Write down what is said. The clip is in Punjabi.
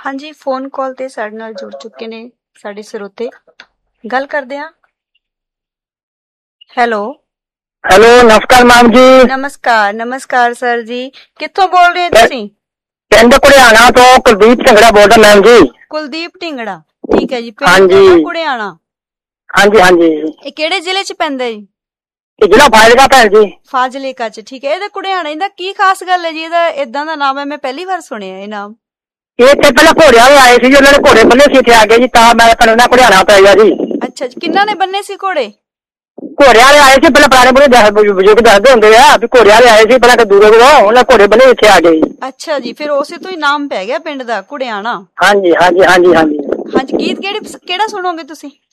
ਹਾਂਜੀ, ਫੋਨ ਕਾਲ ਤੇ ਸਾਡੇ ਨਾਲ ਜੁੜ ਚੁੱਕੇ ਨੇ ਸਾਡੇ ਸਰੋਤੇ। ਗੱਲ ਕਰਦੇ ਹਾਂ। ਹੈਲੋ। ਹੈਲੋ, ਨਮਸਕਾਰ ਮੈਮ ਜੀ। ਨਮਸਕਾਰ ਸਰ ਜੀ। ਕਿੱਥੋਂ ਬੋਲ ਰਹੇ ਤੁਸੀਂ? ਪਿੰਡ ਕੁੜਿਆਣਾ ਤੋਂ ਕੁਲਦੀਪ ਢਿੰਗੜਾ ਬੋਲਦਾ ਮੈਮ ਜੀ। ਕੁਲਦੀਪ ਢਿੰਗੜਾ, ਠੀਕ ਹੈ ਜੀ। ਪਿੰਡ ਹਾਂਜੀ ਤੁਹਾਡਾ ਕੁੜਿਆਣਾ। ਹਾਂਜੀ ਹਾਂਜੀ। ਇਹ ਕਿਹੜੇ ਜ਼ਿਲ੍ਹੇ ਚ ਪੈਂਦਾ ਜੀ? ਇਹ ਜ਼ਿਲ੍ਹਾ ਫਾਜ਼ਿਲਕਾ ਭੈਣ ਜੀ। ਫਾਜ਼ਿਲਕਾ ਚ, ਠੀਕ ਹੈ। ਇਹਦਾ ਕੁੜਿਆਣੇ ਦਾ ਕੀ ਖਾਸ ਗੱਲ ਹੈ ਜੀ? ਇਹਦਾ ਏਦਾਂ ਦਾ ਨਾਮ ਹੈ, ਮੈਂ ਪਹਿਲੀ ਵਾਰ ਸੁਣਿਆ ਇਹ ਨਾਮ। ਇਹ ਤੇ ਪਹਿਲਾਂ ਘੋੜੇ ਵਾਲੇ ਆਏ ਸੀ ਜੀ, ਉਹਨਾਂ ਨੇ ਘੋੜੇ ਬੰਨੇ ਸੀ ਇੱਥੇ ਆ ਕੇ ਜੀ, ਤਾਂ ਮੈਂ ਕਹਿੰਦਾ ਕੁੜਿਆਣਾ ਪੈ ਗਿਆ ਜੀ। ਅੱਛਾ ਜੀ, ਕਿੰਨਾ ਨੇ ਬੰਨੇ ਸੀ ਘੋੜੇ? ਘੋੜੇ ਵਾਲੇ ਆਏ ਸੀ ਪਹਿਲਾਂ, ਪੁਰਾਣੇ ਬਜ਼ੁਰਗ ਦੱਸਦੇ ਹੁੰਦੇ ਆ ਵੀ ਘੋੜੇ ਵਾਲੇ ਆਏ ਸੀ ਪਹਿਲਾਂ ਕਿ ਦੂਰੋਂ ਦੂਰੋਂ, ਉਹਨਾਂ ਘੋੜੇ ਬੰਨੇ ਇੱਥੇ ਆ ਗਏ ਜੀ। ਅੱਛਾ ਜੀ, ਫਿਰ ਉਸੇ ਤੋਂ ਹੀ ਨਾਮ ਪੈ ਗਿਆ ਪਿੰਡ ਦਾ ਕੁੜਿਆਣਾ। ਹਾਂਜੀ ਹਾਂਜੀ ਹਾਂਜੀ ਹਾਂਜੀ। ਹਾਂਜੀ, ਗੀਤ ਕਿਹੜਾ ਸੁਣੋਗੇ ਤੁਸੀਂ?